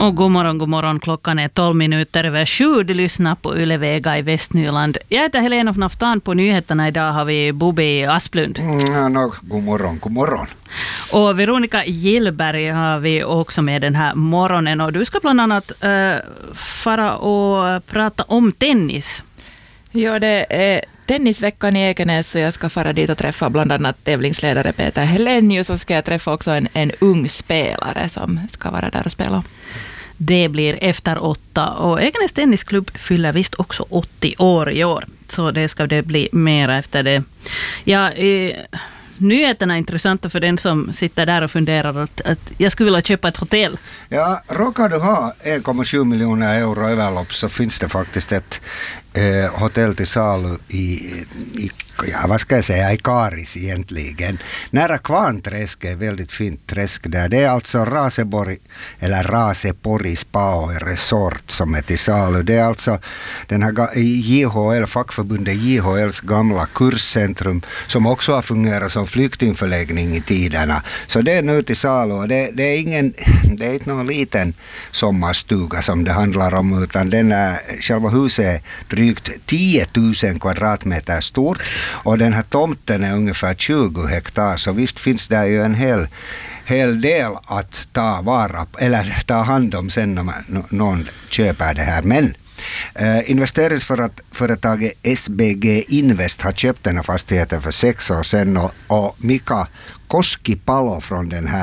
Och god morgon. Klockan är 12 minuter över 7. Du lyssnar på Ylevega i Västnyland. Jag heter Helena av Naftan. På nyheterna idag har vi Bobby Asplund. God morgon. Och Veronica Gillberg har vi också med den här morgonen. Och du ska bland annat fara och prata om tennis. Ja, det är tennisveckan i Ekenäs, så jag ska fara dit och träffa bland annat tävlingsledare Peter Helenius, och ska jag träffa också en ung spelare som ska vara där och spela. Det blir efter 8 och Ekenäs tennisklubb fyller visst också 80 år i år. Så det ska det bli mer efter det. Ja, nyheterna är intressanta för den som sitter där och funderar att jag skulle vilja köpa ett hotell. Ja, råkar du ha 1,7 miljoner euro överlopp, så finns det faktiskt ett hotell till salu i Karis egentligen. Nära Kvarnträsk är väldigt fint träsk där. Det är alltså Raseborg Spa och Resort som är till salu. Det är alltså den här JHL, fackförbundet JHLs gamla kurscentrum, som också har fungerat som flyktingförläggning i tiderna. Så det är nu till salu, och det är inte någon liten sommarstuga som det handlar om, utan själva huset är drygt 10 000 kvadratmeter stort, och den här tomten är ungefär 20 hektar, så visst finns det ju en hel del att ta hand om sen när någon köper det här. Men investeringsföretaget SBG Invest har köpt den här fastigheten för 6 år sedan, och Mika Koskipalo från den här